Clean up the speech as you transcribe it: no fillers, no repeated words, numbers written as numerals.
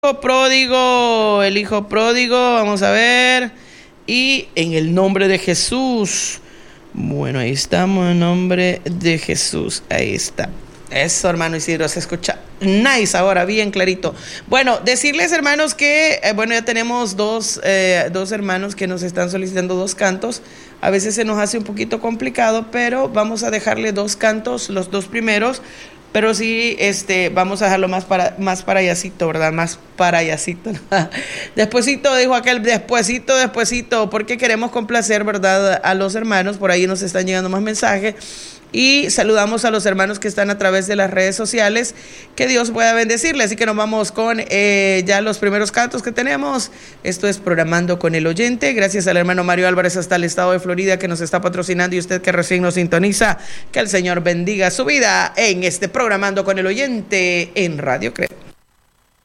pródigo, el hijo pródigo, vamos a ver, y en el nombre de Jesús. Bueno, ahí estamos, en nombre de Jesús, ahí está. Eso, hermano Isidro, se escucha nice ahora, bien clarito. Bueno, decirles, hermanos, que, ya tenemos dos hermanos que nos están solicitando 2 cantos. A veces se nos hace un poquito complicado, pero vamos a dejarle 2 cantos, los 2 primeros. Pero sí, vamos a dejarlo más para allácito, ¿verdad? Más para allácito. Despuésito, dijo aquel, despuésito, porque queremos complacer, ¿verdad? A los hermanos, por ahí nos están llegando más mensajes. Y saludamos a los hermanos que están a través de las redes sociales. Que Dios pueda bendecirles. Así que nos vamos con ya los primeros cantos que tenemos. Esto es Programando con el Oyente. Gracias al hermano Mario Álvarez hasta el estado de Florida que nos está patrocinando. Y usted que recién nos sintoniza, que el Señor bendiga su vida en este Programando con el Oyente en Radio Creación.